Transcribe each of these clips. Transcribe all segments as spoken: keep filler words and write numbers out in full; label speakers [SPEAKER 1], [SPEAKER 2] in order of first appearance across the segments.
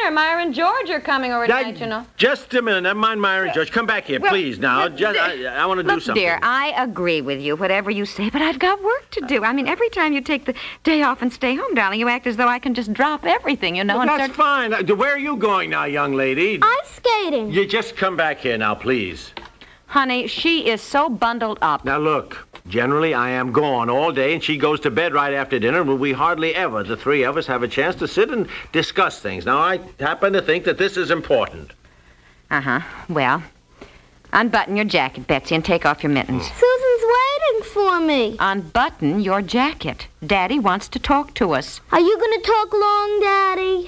[SPEAKER 1] dinner. Myra and George are coming over
[SPEAKER 2] Now,
[SPEAKER 1] tonight, you know.
[SPEAKER 2] Just a minute. Never mind Myra and George. Come back here,
[SPEAKER 1] Well,
[SPEAKER 2] please, now.
[SPEAKER 1] well,
[SPEAKER 2] Just, I, I want to do
[SPEAKER 3] Look,
[SPEAKER 2] something.
[SPEAKER 3] dear, I agree with you, whatever you say, but I've got work to do. I mean, every time you take the day off and stay home, darling, you act as though I can just drop everything, you know.
[SPEAKER 2] Well,
[SPEAKER 3] and
[SPEAKER 2] that's
[SPEAKER 3] start...
[SPEAKER 2] fine. Uh, Where are you going now, young lady?
[SPEAKER 4] I'm skating.
[SPEAKER 2] You just come back here now, please.
[SPEAKER 3] Honey, she is so bundled up.
[SPEAKER 2] Now, look, generally I am gone all day, and she goes to bed right after dinner, and we hardly ever, the three of us, have a chance to sit and discuss things. Now, I happen to think that this is important.
[SPEAKER 3] Uh-huh. Well, unbutton your jacket, Betsy, and take off your mittens.
[SPEAKER 4] Susan's waiting for me.
[SPEAKER 3] Unbutton your jacket. Daddy wants to talk to us.
[SPEAKER 4] Are you going to talk long, Daddy?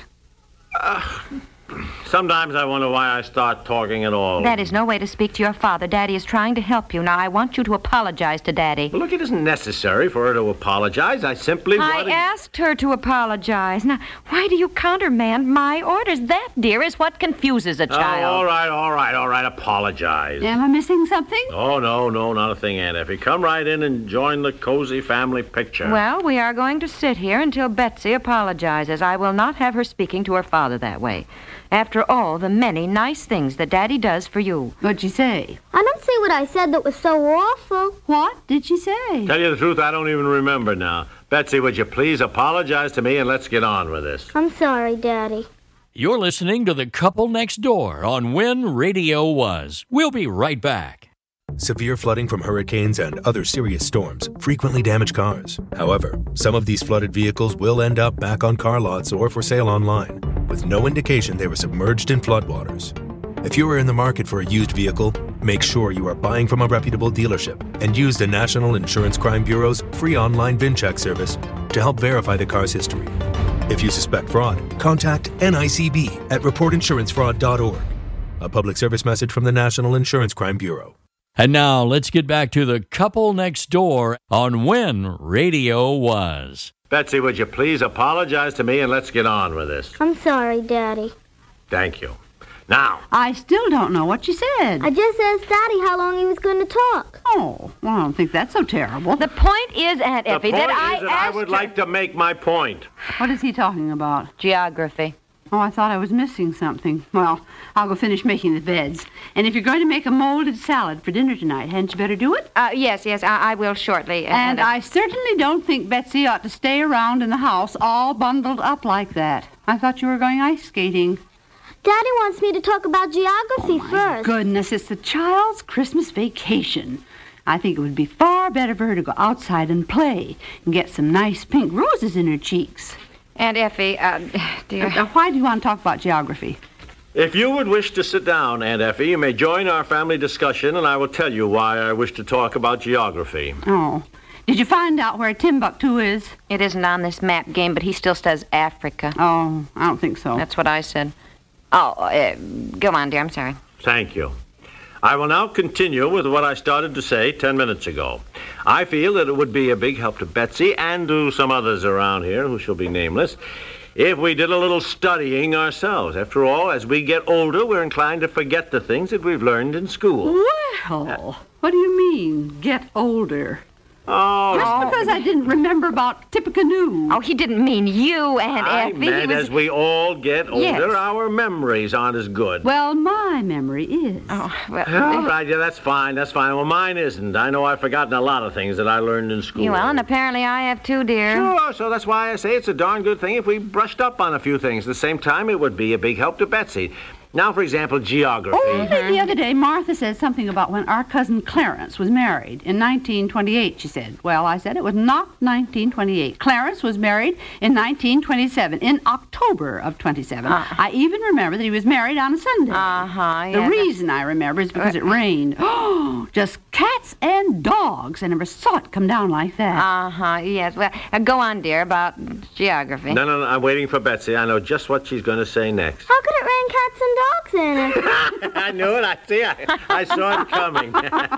[SPEAKER 2] Uh, sometimes I wonder why I start talking at all.
[SPEAKER 3] That is no way to speak to your father. Daddy is trying to help you. Now, I want you to apologize to Daddy.
[SPEAKER 2] Well, look, it isn't necessary for her to apologize. I simply
[SPEAKER 3] I
[SPEAKER 2] wanted...
[SPEAKER 3] asked her to apologize. Now, why do you countermand my orders? That, dear, is what confuses a child.
[SPEAKER 2] Oh, all right, all right, all right. Apologize.
[SPEAKER 5] Am I missing something?
[SPEAKER 2] Oh, no, no, not a thing, Aunt Effie. Come right in and join the cozy family picture.
[SPEAKER 3] Well, we are going to sit here until Betsy apologizes. I will not have her speaking to her father that way. After all the many nice things that Daddy does for you.
[SPEAKER 5] What'd she say?
[SPEAKER 4] I don't see what I said that was so awful.
[SPEAKER 5] What did she say?
[SPEAKER 2] Tell you the truth, I don't even remember now. Betsy, would you please apologize to me and let's get on with this?
[SPEAKER 4] I'm sorry, Daddy.
[SPEAKER 6] You're listening to The Couple Next Door on When Radio Was. We'll be right back.
[SPEAKER 7] Severe flooding from hurricanes and other serious storms frequently damage cars. However, some of these flooded vehicles will end up back on car lots or for sale online, with no indication they were submerged in floodwaters. If you are in the market for a used vehicle, make sure you are buying from a reputable dealership and use the National Insurance Crime Bureau's free online VinCheck service to help verify the car's history. If you suspect fraud, contact N I C B at report insurance fraud dot org. A public service message from the National Insurance Crime Bureau.
[SPEAKER 6] And now let's get back to The Couple Next Door on When Radio Was.
[SPEAKER 2] Betsy, would you please apologize to me and let's get on with this?
[SPEAKER 4] I'm sorry, Daddy.
[SPEAKER 2] Thank you. Now.
[SPEAKER 5] I still don't know what she said.
[SPEAKER 4] I just asked Daddy how long he was going to talk.
[SPEAKER 5] Oh, well, I don't think that's so terrible.
[SPEAKER 3] The point is, Aunt
[SPEAKER 2] The
[SPEAKER 3] Effie,
[SPEAKER 2] point
[SPEAKER 3] that I
[SPEAKER 2] is that
[SPEAKER 3] asked
[SPEAKER 2] I would
[SPEAKER 3] her...
[SPEAKER 2] like to make my point.
[SPEAKER 5] What is he talking about?
[SPEAKER 3] Geography.
[SPEAKER 5] Oh, I thought I was missing something. Well, I'll go finish making the beds. And if you're going to make a molded salad for dinner tonight, hadn't you better do it?
[SPEAKER 3] Uh, yes, yes, I, I will shortly.
[SPEAKER 5] And
[SPEAKER 3] uh,
[SPEAKER 5] I certainly don't think Betsy ought to stay around in the house all bundled up like that. I thought you were going ice skating.
[SPEAKER 4] Daddy wants me to talk about geography
[SPEAKER 5] oh,
[SPEAKER 4] first.
[SPEAKER 5] Goodness, it's the child's Christmas vacation. I think it would be far better for her to go outside and play and get some nice pink roses in her cheeks.
[SPEAKER 3] Aunt Effie, uh, dear...
[SPEAKER 5] Uh, why do you want to talk about geography?
[SPEAKER 2] If you would wish to sit down, Aunt Effie, you may join our family discussion, and I will tell you why I wish to talk about geography.
[SPEAKER 5] Oh. Did you find out where Timbuktu is?
[SPEAKER 3] It isn't on this map game, but he still says Africa.
[SPEAKER 5] Oh, I don't think so.
[SPEAKER 3] That's what I said. Oh, uh, go on, dear. I'm sorry.
[SPEAKER 2] Thank you. I will now continue with what I started to say ten minutes ago. I feel that it would be a big help to Betsy and to some others around here who shall be nameless if we did a little studying ourselves. After all, as we get older, we're inclined to forget the things that we've learned in school.
[SPEAKER 5] Well, uh, what do you mean, get older?
[SPEAKER 2] Oh,
[SPEAKER 5] Just because I didn't remember about Tippecanoe.
[SPEAKER 3] Oh, he didn't mean you, Aunt
[SPEAKER 2] I
[SPEAKER 3] Effie.
[SPEAKER 2] meant
[SPEAKER 3] He was...
[SPEAKER 2] as we all get older,
[SPEAKER 3] Yes.
[SPEAKER 2] our memories aren't as good.
[SPEAKER 5] Well, my memory is.
[SPEAKER 3] Oh, well...
[SPEAKER 2] All right, yeah, that's fine, that's fine. Well, mine isn't. I know I've forgotten a lot of things that I learned in school.
[SPEAKER 3] Well, and apparently I have too, dear.
[SPEAKER 2] Sure, so that's why I say it's a darn good thing if we brushed up on a few things. At the same time, it would be a big help to Betsy. Now, for example, geography.
[SPEAKER 5] Oh, mm-hmm. The other day, Martha said something about when our cousin Clarence was married in nineteen twenty-eight, she said. Well, I said it was not nineteen twenty-eight. Clarence was married in nineteen twenty-seven, in October of twenty-seven. Uh, I even remember that he was married on a Sunday.
[SPEAKER 3] Uh-huh, yeah.
[SPEAKER 5] The reason I remember is because it rained. Oh, just cats and dogs. I never saw it come down like that.
[SPEAKER 3] Uh-huh, yes. Well, uh, go on, dear, about geography.
[SPEAKER 2] No, no, no, I'm waiting for Betsy. I know just what she's going to say next.
[SPEAKER 4] How could it rain cats and dogs in it?
[SPEAKER 2] I knew it. I see. I, I saw it coming.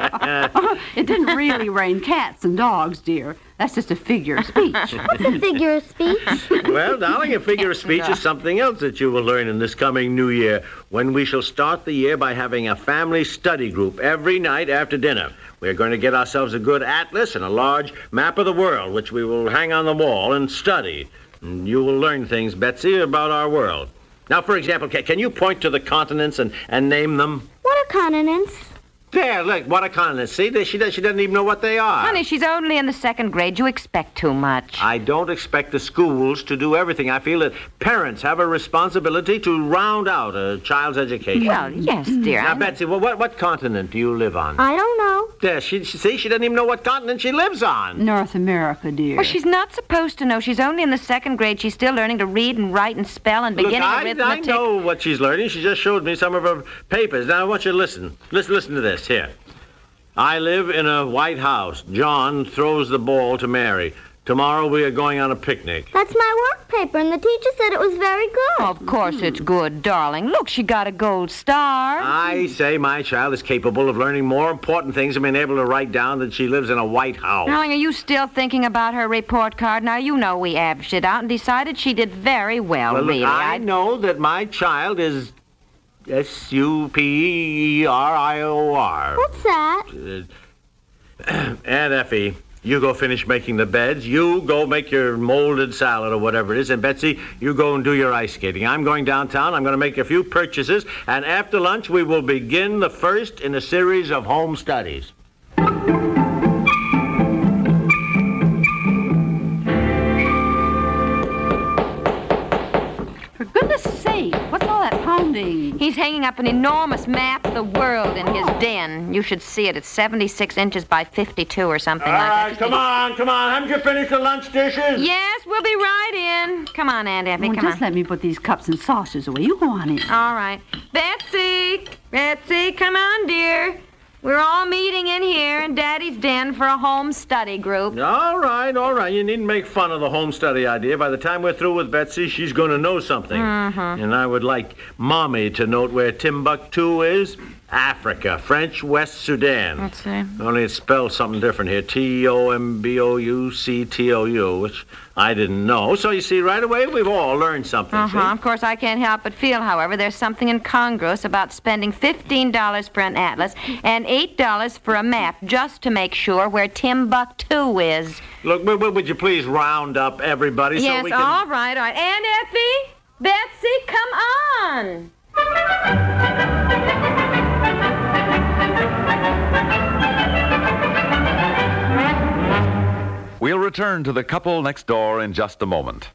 [SPEAKER 5] It didn't really rain cats and dogs, dear. That's just a figure of speech.
[SPEAKER 4] What's a figure of speech?
[SPEAKER 2] Well, darling, a figure of speech is something else that you will learn in this coming new year, when we shall start the year by having a family study group every night after dinner. We're going to get ourselves a good atlas and a large map of the world, which we will hang on the wall and study. And you will learn things, Betsy, about our world. Now, for example, can, can you point to the continents and, and name them?
[SPEAKER 4] What are continents?
[SPEAKER 2] There, look, what a continent. See, she, does, she doesn't even know what they are.
[SPEAKER 3] Honey, she's only in the second grade. You expect too much.
[SPEAKER 2] I don't expect the schools to do everything. I feel that parents have a responsibility to round out a child's education.
[SPEAKER 3] Well, yes, dear.
[SPEAKER 2] Now,
[SPEAKER 3] I-
[SPEAKER 2] Betsy, well, what, what continent do you live on?
[SPEAKER 4] I don't know.
[SPEAKER 2] There, she, she, see, she doesn't even know what continent she lives on.
[SPEAKER 5] North America, dear.
[SPEAKER 3] Well, she's not supposed to know. She's only in the second grade. She's still learning to read and write and spell and beginning
[SPEAKER 2] Look, I,
[SPEAKER 3] arithmetic.
[SPEAKER 2] I know what she's learning. She just showed me some of her papers. Now, I want you to listen. Listen, listen to this. Here. I live in a white house. John throws the ball to Mary. Tomorrow we are going on a picnic.
[SPEAKER 4] That's my work paper, and the teacher said it was very good.
[SPEAKER 3] Of course it's good, darling. Look, she got a gold star.
[SPEAKER 2] I say my child is capable of learning more important things and being able to write down that she lives in a white house.
[SPEAKER 3] Darling, are you still thinking about her report card? Now, you know we averaged it out and decided she did very well,
[SPEAKER 2] Well, look,
[SPEAKER 3] really.
[SPEAKER 2] I
[SPEAKER 3] I'd-
[SPEAKER 2] know that my child is S U P E R I O R.
[SPEAKER 4] What's that?
[SPEAKER 2] Aunt Effie, you go finish making the beds. You go make your molded salad or whatever it is. And Betsy, you go and do your ice skating. I'm going downtown. I'm going to make a few purchases. And after lunch, we will begin the first in a series of home studies.
[SPEAKER 5] For goodness sake, what's all that pounding?
[SPEAKER 3] He's hanging up an enormous map of the world in his den. You should see it. It's seventy-six inches by fifty-two or something
[SPEAKER 2] All
[SPEAKER 3] like
[SPEAKER 2] right,
[SPEAKER 3] that.
[SPEAKER 2] come on, come on. Haven't you finished the lunch dishes?
[SPEAKER 3] Yes, we'll be right in. Come on, Aunt Effie,
[SPEAKER 5] Well,
[SPEAKER 3] come
[SPEAKER 5] just
[SPEAKER 3] on.
[SPEAKER 5] let me put these cups and saucers away. You go on in.
[SPEAKER 3] All right. Betsy, Betsy, come on, dear. We're all meeting in here in Daddy's den for a home study group.
[SPEAKER 2] All right, all right. You needn't make fun of the home study idea. By the time we're through with Betsy, she's going to know something.
[SPEAKER 3] Mm-hmm.
[SPEAKER 2] And I would like Mommy to note where Timbuktu is. Africa, French West Sudan.
[SPEAKER 3] Let's see.
[SPEAKER 2] Only it's spelled something different here. T O M B O U C T O U, which I didn't know. So you see, right away, we've all learned something.
[SPEAKER 3] Uh-huh.
[SPEAKER 2] See?
[SPEAKER 3] Of course, I can't help but feel, however, there's something incongruous about spending fifteen dollars for an atlas and eight dollars for a map just to make sure where Timbuktu is.
[SPEAKER 2] Look, w- w- would you please round up everybody
[SPEAKER 3] Yes,
[SPEAKER 2] so we can...
[SPEAKER 3] all right, all right. Aunt Effie, Betsy, come on.
[SPEAKER 8] We'll return to the couple next door in just a moment.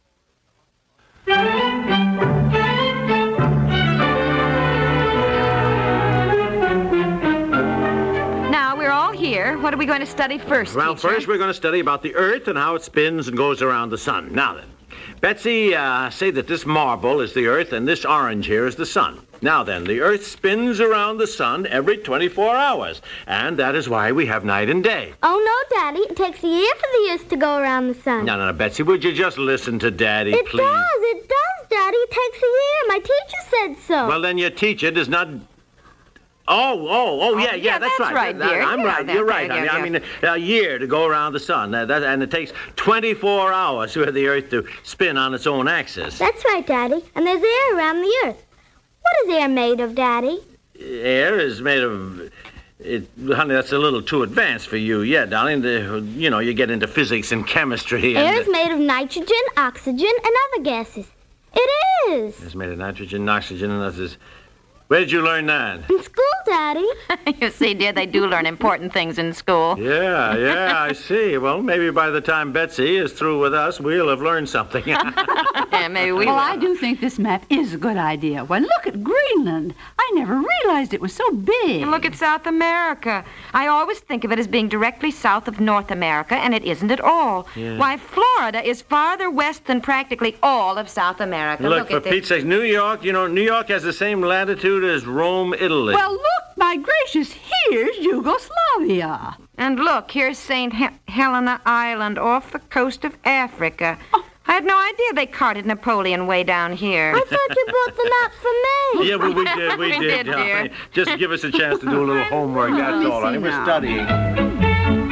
[SPEAKER 3] Now, we're all here. What are we going to study first,
[SPEAKER 2] Well,
[SPEAKER 3] teacher?
[SPEAKER 2] first we're going to study about the Earth and how it spins and goes around the sun. Now then, Betsy, uh, say that this marble is the Earth and this orange here is the sun. Now then, the Earth spins around the sun every twenty-four hours, and that is why we have night and day.
[SPEAKER 4] Oh, no, Daddy. It takes a year for the Earth to go around the sun.
[SPEAKER 2] No, no, no, Betsy, would you just listen to Daddy,
[SPEAKER 4] it
[SPEAKER 2] please?
[SPEAKER 4] does. It does, Daddy. It takes a year. My teacher said so.
[SPEAKER 2] Well, then your teacher does not... Oh, oh, oh, yeah, yeah,
[SPEAKER 3] yeah,
[SPEAKER 2] that's,
[SPEAKER 3] that's right,
[SPEAKER 2] That-
[SPEAKER 3] dear.
[SPEAKER 2] I'm
[SPEAKER 3] Yeah,
[SPEAKER 2] right.
[SPEAKER 3] that-
[SPEAKER 2] You're right.
[SPEAKER 3] yeah,
[SPEAKER 2] I mean,
[SPEAKER 3] yeah.
[SPEAKER 2] I mean, a year to go around the sun, that, that, and it takes twenty-four hours for the Earth to spin on its own axis.
[SPEAKER 4] That's right, Daddy. And there's air around the Earth. What is air made of, Daddy?
[SPEAKER 2] Air is made of... It, honey, that's a little too advanced for you. Yeah, darling. The, you know, you get into physics and chemistry. And
[SPEAKER 4] Air is made of nitrogen, oxygen, and other gases. It is.
[SPEAKER 2] It's made of nitrogen, oxygen, and others. Where did you learn that?
[SPEAKER 4] In school, Daddy.
[SPEAKER 3] You see, dear, they do learn important things in school.
[SPEAKER 2] Yeah, yeah, I see. Well, maybe by the time Betsy is through with us, we'll have learned something.
[SPEAKER 3] Yeah, maybe we
[SPEAKER 5] Well,
[SPEAKER 3] will.
[SPEAKER 5] I do think this map is a good idea. Why, look at Greenland. I never realized it was so big.
[SPEAKER 3] And look at South America. I always think of it as being directly south of North America, and it isn't at all.
[SPEAKER 2] Yeah.
[SPEAKER 3] Why, Florida is farther west than practically all of South America.
[SPEAKER 2] Look, for
[SPEAKER 3] at this.
[SPEAKER 2] Pete's sake, New York, you know, New York has the same latitude as Rome, Italy.
[SPEAKER 5] Well, look, my gracious, here's Yugoslavia.
[SPEAKER 3] And look, here's Saint He- Helena Island off the coast of Africa. I had no idea they carted Napoleon way down here.
[SPEAKER 4] I thought you brought the map for me.
[SPEAKER 2] Yeah, well, we did, we,
[SPEAKER 3] We
[SPEAKER 2] did.
[SPEAKER 3] did, dear.
[SPEAKER 2] Just give us a chance to do a little homework, that's all. I
[SPEAKER 5] see
[SPEAKER 2] we're
[SPEAKER 5] now.
[SPEAKER 2] studying.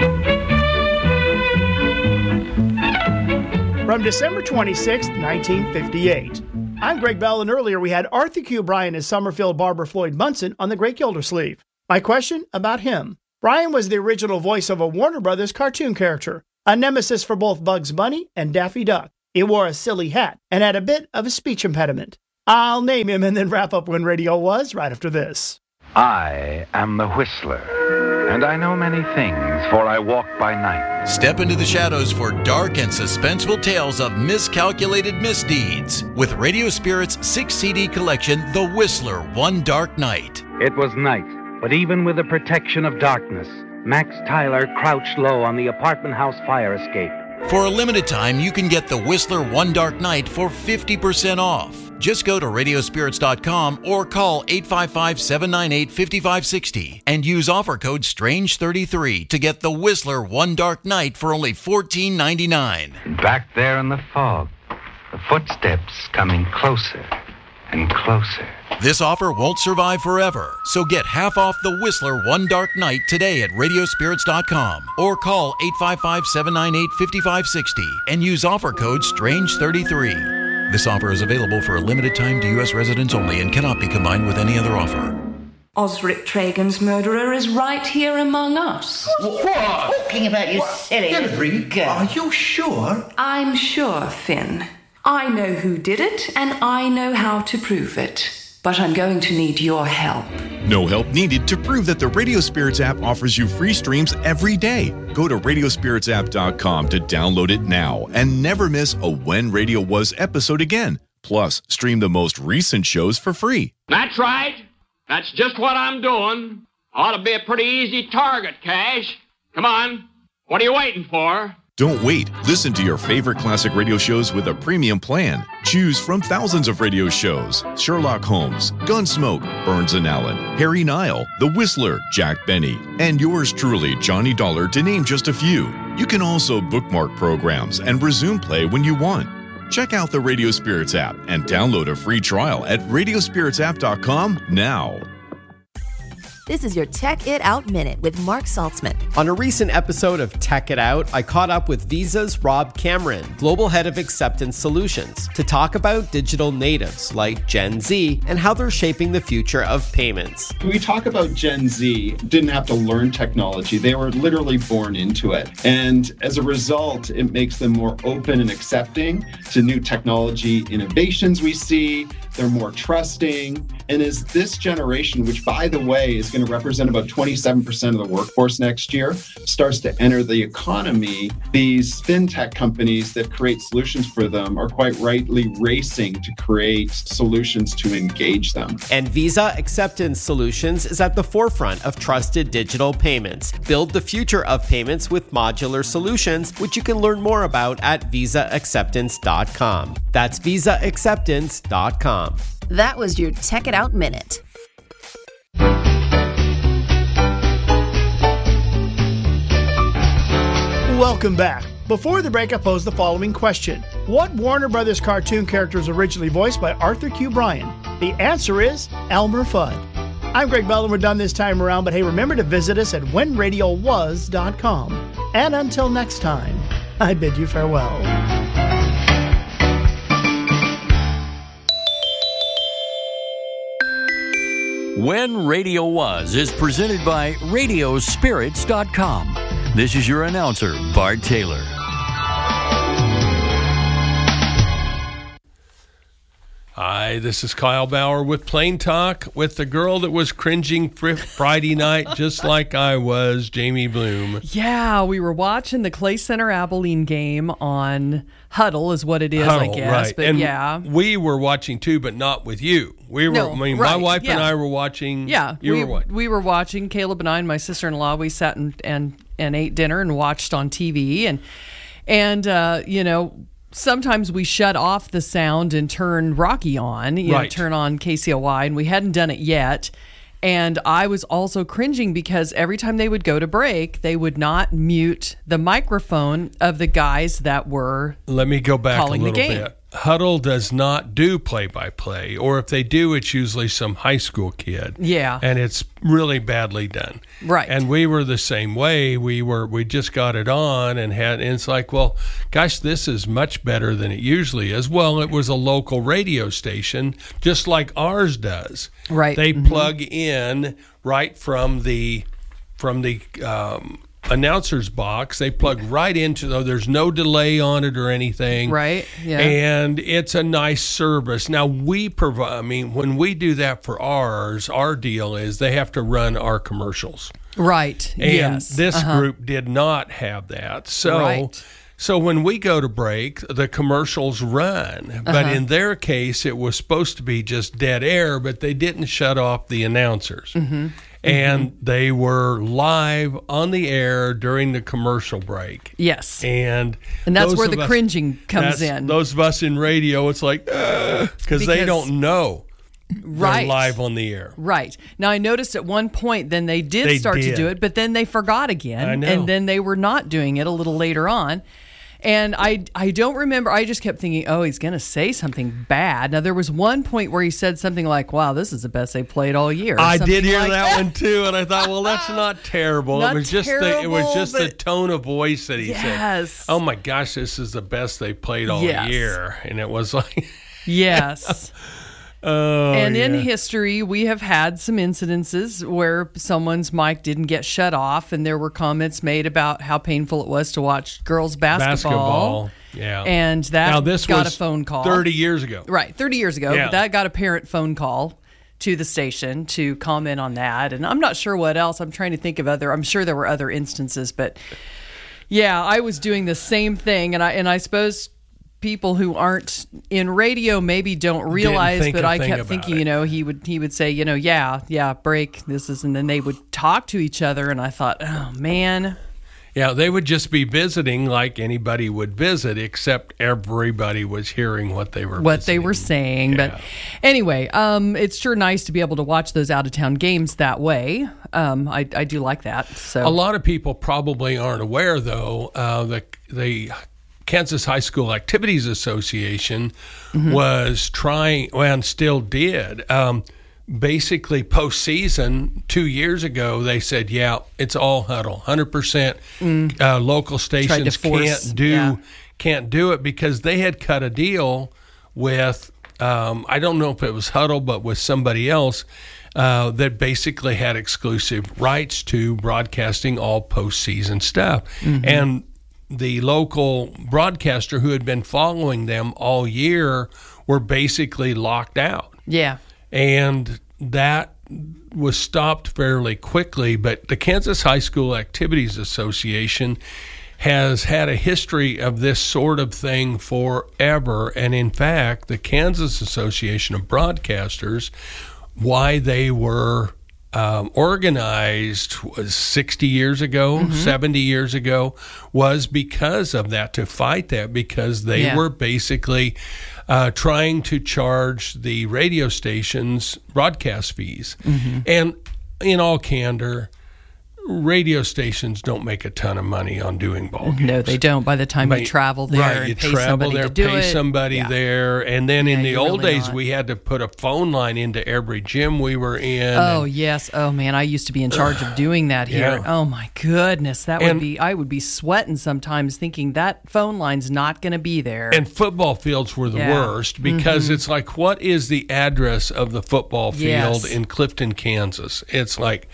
[SPEAKER 9] From December twenty-sixth, nineteen fifty-eight. I'm Greg Bell, and earlier we had Arthur Q. Bryan as Summerfield Barber Floyd Munson on the Great Gildersleeve. My question about him. Bryan was the original voice of a Warner Brothers cartoon character, a nemesis for both Bugs Bunny and Daffy Duck. He wore a silly hat and had a bit of a speech impediment. I'll name him and then wrap up When Radio Was right after this.
[SPEAKER 8] I am the Whistler, and I know many things, for I walk by night.
[SPEAKER 10] Step into the shadows for dark and suspenseful tales of miscalculated misdeeds with Radio Spirit's six C D collection, The Whistler, One Dark Night.
[SPEAKER 11] It was night, but even with the protection of darkness, Max Tyler crouched low on the apartment house fire escape.
[SPEAKER 10] For a limited time, you can get The Whistler, One Dark Night for fifty percent off. Just go to radio spirits dot com or call eight five five, seven nine eight, five five six zero and use offer code strange thirty-three to get The Whistler One Dark Night for only fourteen ninety-nine.
[SPEAKER 11] Back there in the fog, the footsteps coming closer and closer.
[SPEAKER 10] This offer won't survive forever, so get half off The Whistler One Dark Night today at radio spirits dot com or call eight five five, seven nine eight, five five six zero and use offer code strange thirty-three. This offer is available for a limited time to U S residents only and cannot be combined with any other offer.
[SPEAKER 12] Osric Tragan's murderer is right here among us.
[SPEAKER 13] What are you talking about, you silly Henry, are you sure?
[SPEAKER 12] I'm sure, Finn. I know who did it, and I know how to prove it. But I'm going to need your help.
[SPEAKER 14] No help needed to prove that the Radio Spirits app offers you free streams every day. Go to radio spirits app dot com to download it now and never miss a When Radio Was episode again. Plus, stream the most recent shows for free.
[SPEAKER 15] That's right. That's just what I'm doing. Ought to be a pretty easy target, Cash. Come on. What are you waiting for?
[SPEAKER 14] Don't wait. Listen to your favorite classic radio shows with a premium plan. Choose from thousands of radio shows: Sherlock Holmes, Gunsmoke, Burns and Allen, Harry Nile, The Whistler, Jack Benny, and yours truly, Johnny Dollar, to name just a few. You can also bookmark programs and resume play when you want. Check out the Radio Spirits app and download a free trial at radio spirits app dot com now.
[SPEAKER 16] This is your Tech It Out Minute with Mark Saltzman.
[SPEAKER 17] On a recent episode of Tech It Out, I caught up with Visa's Rob Cameron, Global Head of Acceptance Solutions, to talk about digital natives like Gen Z and how they're shaping the future of payments.
[SPEAKER 18] When we talk about Gen Z, didn't have to learn technology. They were literally born into it. And as a result, it makes them more open and accepting to new technology innovations we see. They're more trusting. And as this generation, which, by the way, is going to represent about twenty-seven percent of the workforce next year, starts to enter the economy, these fintech companies that create solutions for them are quite rightly racing to create solutions to engage them.
[SPEAKER 17] And Visa Acceptance Solutions is at the forefront of trusted digital payments. Build the future of payments with modular solutions, which you can learn more about at visa acceptance dot com. That's visa acceptance dot com.
[SPEAKER 16] That was your Tech It Out Minute.
[SPEAKER 9] Welcome back. Before the break, I posed the following question. What Warner Brothers cartoon character was originally voiced by Arthur Q. Bryan? The answer is Elmer Fudd. I'm Greg Bell, and we're done this time around, but hey, remember to visit us at when radio was dot com. And until next time, I bid you farewell.
[SPEAKER 6] When Radio Was is presented by radio spirits dot com. This is your announcer, Bart Taylor.
[SPEAKER 19] Hi, this is Kyle Bauer with Plain Talk with the girl that was cringing fr- Friday night just like I was, Jamie Bloom.
[SPEAKER 20] Yeah, we were watching the Clay Center Abilene game on Huddle is what it is,
[SPEAKER 19] Huddle,
[SPEAKER 20] I guess.
[SPEAKER 19] right.
[SPEAKER 20] But
[SPEAKER 19] and
[SPEAKER 20] yeah.
[SPEAKER 19] we were watching too, but not with you. We were,
[SPEAKER 20] no,
[SPEAKER 19] I mean,
[SPEAKER 20] right.
[SPEAKER 19] my wife
[SPEAKER 20] yeah.
[SPEAKER 19] and I were watching.
[SPEAKER 20] Yeah,
[SPEAKER 19] you
[SPEAKER 20] we,
[SPEAKER 19] were what?
[SPEAKER 20] We were watching, Caleb and I and my sister-in-law, we sat and, and, and ate dinner and watched on T V. And, and uh, you know, sometimes we shut off the sound and turn Rocky on, you
[SPEAKER 19] right.
[SPEAKER 20] know, turn on K C O Y, and we hadn't done it yet. And I was also cringing because every time they would go to break, they would not mute the microphone of the guys that were
[SPEAKER 19] Let me go back a
[SPEAKER 20] calling
[SPEAKER 19] little
[SPEAKER 20] the game.
[SPEAKER 19] bit. Huddle does not do play-by-play, or if they do, it's usually some high school kid.
[SPEAKER 20] Yeah.
[SPEAKER 19] And it's really badly done.
[SPEAKER 20] Right.
[SPEAKER 19] And we were the same way. We were we just got it on and had and it's like, well, gosh, this is much better than it usually is. Well, it was a local radio station, just like ours does.
[SPEAKER 20] Right.
[SPEAKER 19] They
[SPEAKER 20] mm-hmm.
[SPEAKER 19] plug in right from the from the um announcer's box. They plug right into though. There's no delay on it or anything.
[SPEAKER 20] Right. Yeah.
[SPEAKER 19] And it's a nice service. Now we provide. I mean, when we do that for ours, our deal is they have to run our commercials.
[SPEAKER 20] Right.
[SPEAKER 19] And
[SPEAKER 20] yes.
[SPEAKER 19] this
[SPEAKER 20] uh-huh.
[SPEAKER 19] group did not have that. So.
[SPEAKER 20] Right.
[SPEAKER 19] So when we go to break, the commercials run. But
[SPEAKER 20] Uh-huh.
[SPEAKER 19] in their case, it was supposed to be just dead air, but they didn't shut off the announcers.
[SPEAKER 20] Mm-hmm.
[SPEAKER 19] And
[SPEAKER 20] mm-hmm.
[SPEAKER 19] they were live on the air during the commercial break.
[SPEAKER 20] Yes.
[SPEAKER 19] And
[SPEAKER 20] And that's
[SPEAKER 19] those
[SPEAKER 20] where
[SPEAKER 19] of
[SPEAKER 20] the
[SPEAKER 19] us-
[SPEAKER 20] cringing comes
[SPEAKER 19] that's-
[SPEAKER 20] in.
[SPEAKER 19] Those of us in radio, it's like, because they
[SPEAKER 20] Because-
[SPEAKER 19] don't know
[SPEAKER 20] Right.
[SPEAKER 19] they're live on the air.
[SPEAKER 20] Right. Now, I noticed at one point then they did
[SPEAKER 19] They
[SPEAKER 20] start
[SPEAKER 19] did.
[SPEAKER 20] to do it, but then they forgot again.
[SPEAKER 19] I know.
[SPEAKER 20] And then they were not doing it a little later on. And I, I don't remember. I just kept thinking, oh, he's going to say something bad. Now, there was one point where he said something like, wow, this is the best they played all year. or
[SPEAKER 19] I
[SPEAKER 20] something
[SPEAKER 19] did hear
[SPEAKER 20] like
[SPEAKER 19] that, one too, and I thought, well, that's not terrible.
[SPEAKER 20] Not
[SPEAKER 19] it was just the, it was
[SPEAKER 20] terrible,
[SPEAKER 19] just the
[SPEAKER 20] but-
[SPEAKER 19] tone of voice that he
[SPEAKER 20] Yes.
[SPEAKER 19] said. Oh my gosh, this is the best they played all
[SPEAKER 20] Yes.
[SPEAKER 19] year, and it was like,
[SPEAKER 20] Yes.
[SPEAKER 19] oh,
[SPEAKER 20] and in
[SPEAKER 19] yeah.
[SPEAKER 20] history, we have had some incidences where someone's mic didn't get shut off, and there were comments made about how painful it was to watch girls basketball.
[SPEAKER 19] basketball. Yeah,
[SPEAKER 20] And that
[SPEAKER 19] now this
[SPEAKER 20] got
[SPEAKER 19] was
[SPEAKER 20] a phone call.
[SPEAKER 19] thirty years ago.
[SPEAKER 20] Right, thirty years ago.
[SPEAKER 19] Yeah.
[SPEAKER 20] But that got a parent phone call to the station to comment on that. And I'm not sure what else. I'm trying to think of other, I'm sure there were other instances, but yeah, I was doing the same thing. And I, and I suppose people who aren't in radio maybe don't realize,
[SPEAKER 19] think
[SPEAKER 20] but
[SPEAKER 19] a
[SPEAKER 20] I
[SPEAKER 19] thing
[SPEAKER 20] kept
[SPEAKER 19] about
[SPEAKER 20] thinking,
[SPEAKER 19] it.
[SPEAKER 20] you know, he would, he would say, you know, yeah, yeah, break, this is, and then they would talk to each other. And I thought, oh man.
[SPEAKER 19] Yeah, they would just be visiting like anybody would visit, except everybody was hearing what they were
[SPEAKER 20] what
[SPEAKER 19] visiting.
[SPEAKER 20] they were saying. But anyway, um, it's sure nice to be able to watch those out of town games that way. Um, I, I do like that. So
[SPEAKER 19] A lot of people probably aren't aware, though, uh, the the Kansas High School Activities Association
[SPEAKER 20] Mm-hmm.
[SPEAKER 19] was trying, well, and still did. Um, basically, postseason two years ago, they said, "Yeah, it's all huddle, hundred percent."
[SPEAKER 20] Mm.
[SPEAKER 19] Uh, local stations
[SPEAKER 20] force-
[SPEAKER 19] can't do
[SPEAKER 20] yeah.
[SPEAKER 19] can't do it because they had cut a deal with. Um, I don't know if it was Huddle, but with somebody else. Uh, that basically had exclusive rights to broadcasting all postseason stuff.
[SPEAKER 20] Mm-hmm.
[SPEAKER 19] And the local broadcaster who had been following them all year were basically locked out.
[SPEAKER 20] yeah.
[SPEAKER 19] And that was stopped fairly quickly. But the Kansas High School Activities Association has had a history of this sort of thing forever. And in fact, the Kansas Association of Broadcasters, why they were um, organized was sixty years ago,
[SPEAKER 20] Mm-hmm.
[SPEAKER 19] seventy years ago, was because of that, to fight that, because they
[SPEAKER 20] Yeah.
[SPEAKER 19] were basically uh, trying to charge the radio stations broadcast fees.
[SPEAKER 20] Mm-hmm.
[SPEAKER 19] And in all candor, radio stations don't make a ton of money on doing ball games.
[SPEAKER 20] No, they don't. By the time you
[SPEAKER 19] But-
[SPEAKER 20] travel there
[SPEAKER 19] right,
[SPEAKER 20] and
[SPEAKER 19] you
[SPEAKER 20] pay
[SPEAKER 19] travel
[SPEAKER 20] somebody
[SPEAKER 19] there,
[SPEAKER 20] to do
[SPEAKER 19] pay
[SPEAKER 20] it.
[SPEAKER 19] somebody
[SPEAKER 20] Yeah.
[SPEAKER 19] there, and then in
[SPEAKER 20] Yeah,
[SPEAKER 19] the
[SPEAKER 20] you're
[SPEAKER 19] old
[SPEAKER 20] really
[SPEAKER 19] days,
[SPEAKER 20] not.
[SPEAKER 19] we had to put a phone line into every gym we were in.
[SPEAKER 20] Oh
[SPEAKER 19] and-
[SPEAKER 20] yes. Oh man, I used to be in charge of doing that here.
[SPEAKER 19] Yeah.
[SPEAKER 20] Oh my goodness, that would
[SPEAKER 19] And-
[SPEAKER 20] be. I would be sweating sometimes, thinking that phone line's not going to be there.
[SPEAKER 19] And football fields were the
[SPEAKER 20] Yeah.
[SPEAKER 19] worst because
[SPEAKER 20] Mhm.
[SPEAKER 19] it's like, what is the address of the football field
[SPEAKER 20] Yes.
[SPEAKER 19] in Clifton, Kansas? It's like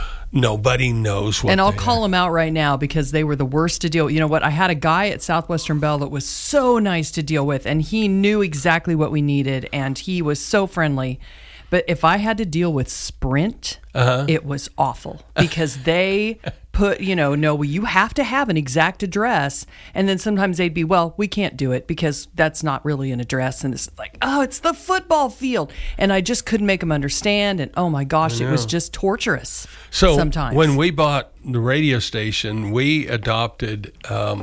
[SPEAKER 19] nobody knows what.
[SPEAKER 20] And I'll
[SPEAKER 19] they
[SPEAKER 20] call them out right now because they were the worst to deal with. You know what? I had a guy at Southwestern Bell that was so nice to deal with, and he knew exactly what we needed, and he was so friendly. But if I had to deal with Sprint,
[SPEAKER 19] Uh-huh.
[SPEAKER 20] it was awful because they put, you know, no, well, you have to have an exact address. And then sometimes they'd be, well, we can't do it because that's not really an address. And it's like, oh, it's the football field. And I just couldn't make them understand. And oh my gosh, it was
[SPEAKER 19] know.
[SPEAKER 20] just torturous
[SPEAKER 19] So
[SPEAKER 20] sometimes.
[SPEAKER 19] when we bought the radio station, we adopted um,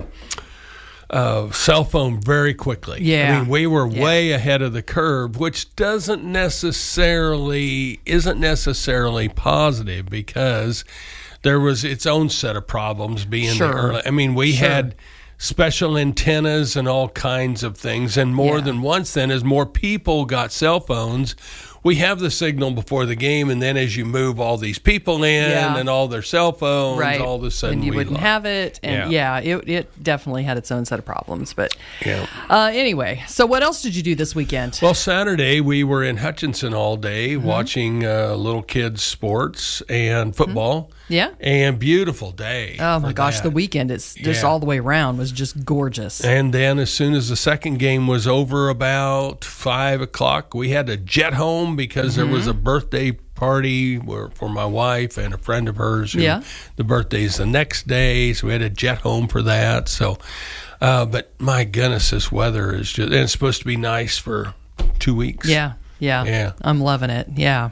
[SPEAKER 19] uh, cell phone very quickly.
[SPEAKER 20] Yeah.
[SPEAKER 19] I mean, we were
[SPEAKER 20] Yeah.
[SPEAKER 19] way ahead of the curve, which doesn't necessarily isn't necessarily positive because there was its own set of problems being
[SPEAKER 20] Sure.
[SPEAKER 19] the early. I mean, we
[SPEAKER 20] Sure.
[SPEAKER 19] had special antennas and all kinds of things, and more
[SPEAKER 20] Yeah.
[SPEAKER 19] than once. Then, as more people got cell phones, we have the signal before the game, and then as you move all these people in
[SPEAKER 20] Yeah.
[SPEAKER 19] and all their cell phones,
[SPEAKER 20] Right.
[SPEAKER 19] all of a sudden
[SPEAKER 20] and you
[SPEAKER 19] we
[SPEAKER 20] wouldn't
[SPEAKER 19] lost.
[SPEAKER 20] have it. And yeah, it, it definitely had its own set of problems. But
[SPEAKER 19] Yeah.
[SPEAKER 20] uh, anyway, so what else did you do this weekend?
[SPEAKER 19] Well, Saturday we were in Hutchinson all day
[SPEAKER 20] Mm-hmm.
[SPEAKER 19] watching uh, little kids sports and football.
[SPEAKER 20] Yeah.
[SPEAKER 19] And beautiful day.
[SPEAKER 20] Oh my
[SPEAKER 19] for
[SPEAKER 20] gosh,
[SPEAKER 19] that.
[SPEAKER 20] the weekend, it's just
[SPEAKER 19] Yeah.
[SPEAKER 20] all the way around was just gorgeous.
[SPEAKER 19] And then as soon as the second game was over about five o'clock, we had to jet home because there was
[SPEAKER 20] Mhm.
[SPEAKER 19] a birthday party where, for my wife and a friend of hers. Who,
[SPEAKER 20] Yeah.
[SPEAKER 19] The birthday's the next day, so we had to jet home for that. So, uh, but my goodness, this weather is just, and it's supposed to be nice for two weeks.
[SPEAKER 20] Yeah, yeah,
[SPEAKER 19] Yeah.
[SPEAKER 20] I'm loving it. Yeah.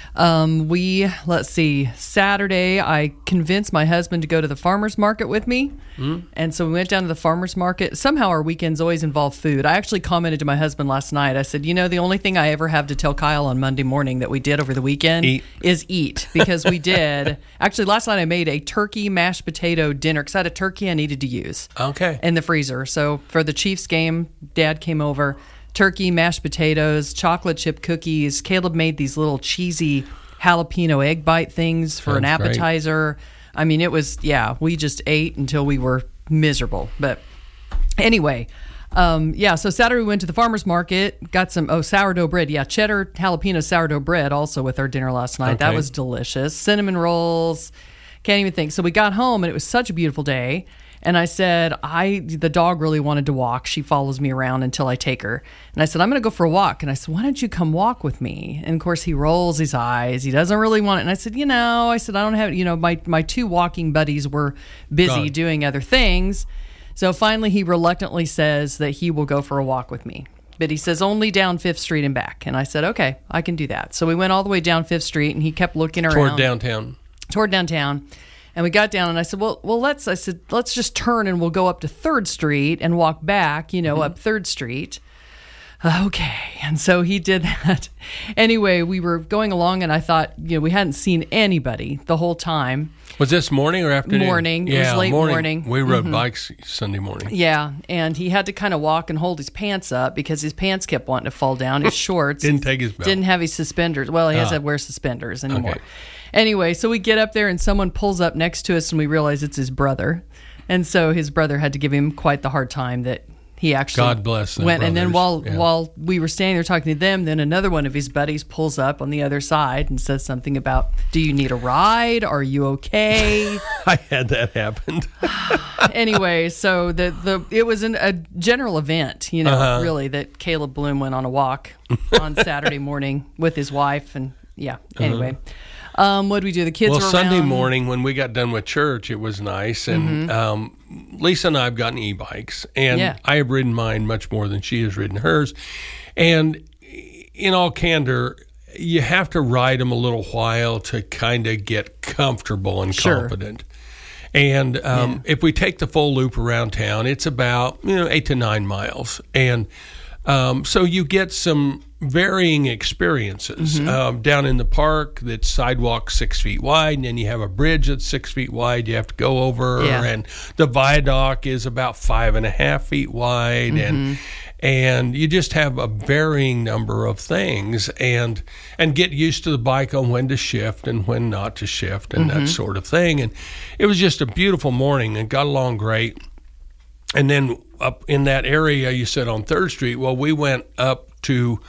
[SPEAKER 20] Um, we, let's see, Saturday, I convinced my husband to go to the farmer's market with me.
[SPEAKER 19] Mm.
[SPEAKER 20] And so we went down to the farmer's market. Somehow our weekends always involve food. I actually commented to my husband last night. I said, you know, the only thing I ever have to tell Kyle on Monday morning that we did over the weekend
[SPEAKER 19] Eat.
[SPEAKER 20] is eat. Because we did. Actually, last night I made a turkey mashed potato dinner because I had a turkey I needed to use
[SPEAKER 19] Okay.
[SPEAKER 20] in the freezer. So for the Chiefs game, Dad came over. Turkey, mashed potatoes, chocolate chip cookies. Caleb made these little cheesy jalapeno egg bite things for an
[SPEAKER 19] Sounds great.
[SPEAKER 20] appetizer. I mean, it was, yeah, we just ate until we were miserable. But anyway, um, yeah, so Saturday we went to the farmer's market, got some, oh, sourdough bread. Yeah, cheddar jalapeno sourdough bread also with our dinner last night. That
[SPEAKER 19] Okay.
[SPEAKER 20] was delicious. Cinnamon rolls. Can't even think. So we got home and it was such a beautiful day. And I said, I the dog really wanted to walk. She follows me around until I take her. And I said, I'm going to go for a walk. And I said, why don't you come walk with me? And of course, he rolls his eyes. He doesn't really want it. And I said, you know, I said, I don't have, you know, my, my two walking buddies were busy
[SPEAKER 19] Gone.
[SPEAKER 20] doing other things. So finally, he reluctantly says that he will go for a walk with me. But he says only down Fifth Street and back. And I said, okay, I can do that. So we went all the way down Fifth Street and he kept looking around.
[SPEAKER 19] Toward downtown.
[SPEAKER 20] Toward downtown. And we got down and I said, well, well, let's, I said, let's just turn and we'll go up to Third Street and walk back, you know,
[SPEAKER 19] Mm-hmm.
[SPEAKER 20] up Third Street. Okay. And so he did that. Anyway, we were going along and I thought, you know, we hadn't seen anybody the whole time.
[SPEAKER 19] Was this morning or afternoon?
[SPEAKER 20] Morning. It was
[SPEAKER 19] Yeah,
[SPEAKER 20] late morning.
[SPEAKER 19] We rode
[SPEAKER 20] Mhm.
[SPEAKER 19] bikes Sunday morning.
[SPEAKER 20] Yeah. And he had to kind of walk and hold his pants up because his pants kept wanting to fall down. His shorts.
[SPEAKER 19] Didn't take his belt.
[SPEAKER 20] Didn't have his suspenders. Well, he has
[SPEAKER 19] Ah.
[SPEAKER 20] to wear suspenders anymore.
[SPEAKER 19] Okay.
[SPEAKER 20] Anyway, so we get up there and someone pulls up next to us and we realize it's his brother. And so his brother had to give him quite the hard time that he actually
[SPEAKER 19] God bless them
[SPEAKER 20] went. And then while
[SPEAKER 19] brothers. Yeah.
[SPEAKER 20] while we were standing there talking to them, then another one of his buddies pulls up on the other side and says something about, do you need a ride? Are you okay?
[SPEAKER 19] I had that happen.
[SPEAKER 20] Anyway, so the, the it was an, a general event, you know,
[SPEAKER 19] Uh-huh.
[SPEAKER 20] really, that Caleb Bloom went on a walk on Saturday morning with his wife. And yeah, anyway. Um, what did we do? The kids
[SPEAKER 19] well,
[SPEAKER 20] were
[SPEAKER 19] Sunday
[SPEAKER 20] around.
[SPEAKER 19] morning when we got done with church, it was nice. And
[SPEAKER 20] Mhm.
[SPEAKER 19] um, Lisa and I have gotten e-bikes, and
[SPEAKER 20] Yeah.
[SPEAKER 19] I have ridden mine much more than she has ridden hers. And in all candor, you have to ride them a little while to kind of get comfortable and
[SPEAKER 20] Sure.
[SPEAKER 19] confident. And um, if we take the full loop around town, it's about you know eight to nine miles, and um, so you get some varying experiences.
[SPEAKER 20] Mm-hmm.
[SPEAKER 19] Um, down in the park, that's sidewalk six feet wide, and then you have a bridge that's six feet wide. You have to go over,
[SPEAKER 20] Yeah.
[SPEAKER 19] and the viaduct is about five and a half feet wide, and
[SPEAKER 20] Mm-hmm.
[SPEAKER 19] and you just have a varying number of things, and and get used to the bike on when to shift and when not to shift, and
[SPEAKER 20] Mm-hmm.
[SPEAKER 19] that sort of thing. And it was just a beautiful morning, and got along great. And then up in that area, you said on Third Street. Well, we went up to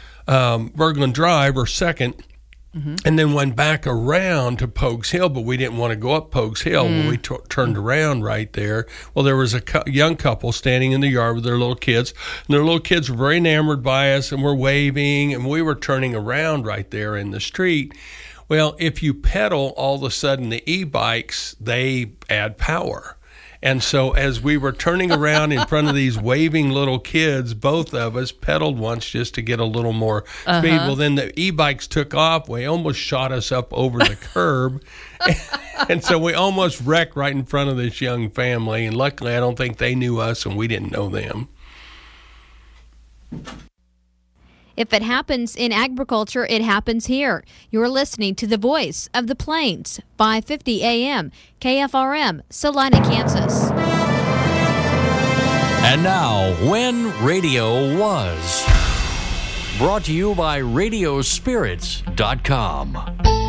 [SPEAKER 19] um, Berglund Drive or Second, and then went back around to Pogues Hill, but we didn't want to go up Pogues Hill. Well, we t- turned around right there. Well, there was a cu- young couple standing in the yard with their little kids, and their little kids were very enamored by us and were waving, and we were turning around right there in the street. Well, if you pedal, all of a sudden the e-bikes, they add power. And so as we were turning around in front of these waving little kids, both of us pedaled once just to get a little more
[SPEAKER 20] Uh-huh.
[SPEAKER 19] speed. Well, then the e-bikes took off. We almost shot us up over the curb. And so we almost wrecked right in front of this young family. And luckily, I don't think they knew us and we didn't know them.
[SPEAKER 21] If it happens in agriculture, it happens here. You're listening to the Voice of the Plains, five fifty A M, K F R M, Salina, Kansas.
[SPEAKER 6] And now, When Radio Was. Brought to you by radio spirits dot com.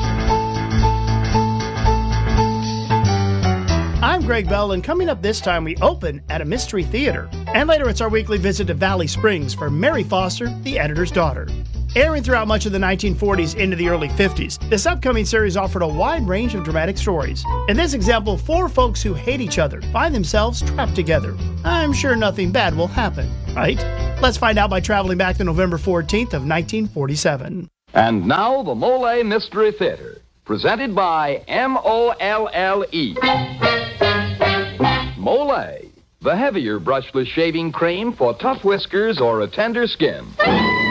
[SPEAKER 9] I'm Greg Bell, and coming up this time, we open at a mystery theater. And later, it's our weekly visit to Valley Springs for Mary Foster, the editor's daughter. Airing throughout much of the nineteen forties into the early fifties, this upcoming series offered a wide range of dramatic stories. In this example, four folks who hate each other find themselves trapped together. I'm sure nothing bad will happen, right? Let's find out by traveling back to November fourteenth of nineteen forty-seven.
[SPEAKER 1] And now, the Mole Mystery Theater, presented by M O L L E. Mole, the heavier brushless shaving cream for tough whiskers or a tender skin.